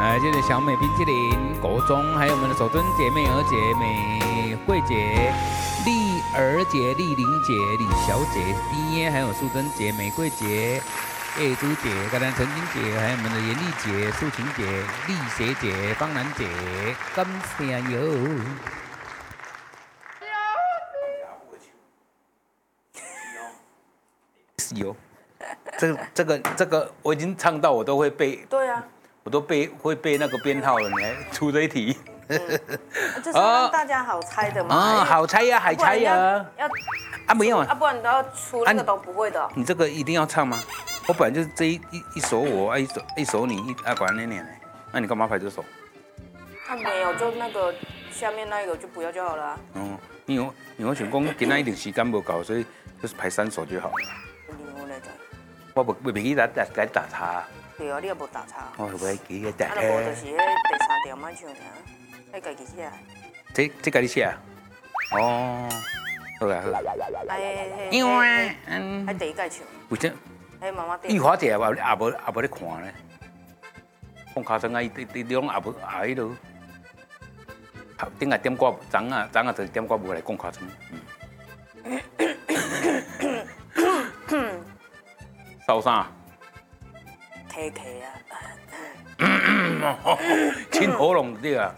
接着小美冰淇淋，国中还有我们的守贞姐、妹儿姐、美桂姐、丽儿姐、丽玲姐、李小姐、边还有素贞姐、玫瑰姐、叶珠姐、跟咱陈金姐，还有我们的严丽姐、素琴姐、丽学姐、方兰姐，感谢哟。有，这个，我已经唱到我都会背。对啊，我都会背那个编号了，你还出这一题。 这是让大家好猜的嘛？ 啊，好猜呀，好猜呀。啊，没有啊，不然你都要出那个都不会的。 你这个一定要唱吗？我本来就是这一首我，一首你，管那念呢。那你干嘛排这首？ 啊，没有，就那个下面那一个就不要就好了。 哦，因为我想讲今仔一定时间不够，所以就是排3首就好了。我袂记来打叉。 对啊，你也无打叉。 我袂记个打叉。 啊，无就是迄第3条莫唱尔，迄家己写。 这家己写。哦，好啦好啦。因为还第一届唱。 为什？ 迄妈妈店。 玉华姐也无咧看咧。讲卡声啊，伊拢也迄落。顶下点歌，昨就点歌无来讲卡声。烧啥？ K K 啊！清喉咙对啊。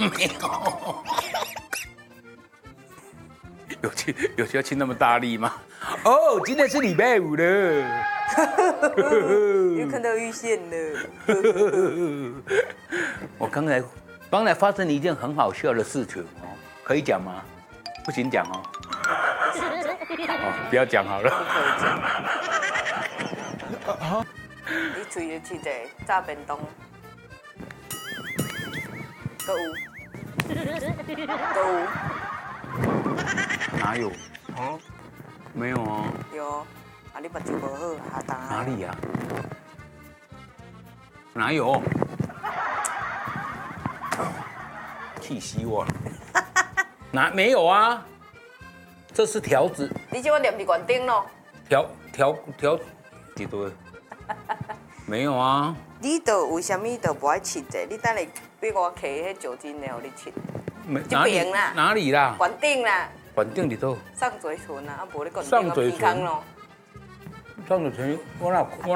有需要亲那么大力吗？哦，今天是礼拜5了。 又看到预线了。 我刚才发生了一件很好笑的事情哦，可以讲吗？不行讲哦。哦，不要讲好了。 你嘴就吃一个炸便当，都有。 哪有？哦，没有啊。 有，啊你目睭不好，下当。 哪里呀？哪有？气死我了！没有啊？这是条子。 你叫我念伫原顶咯。 条几多？没有啊。 你都为什么都不爱吃的？你等下俾我摕迄酒精的，你吃。 哪里啦？哪里啦？ 原顶啦。 原顶里头。 上嘴唇啊，啊无你讲上嘴唇咯。 上嘴唇，我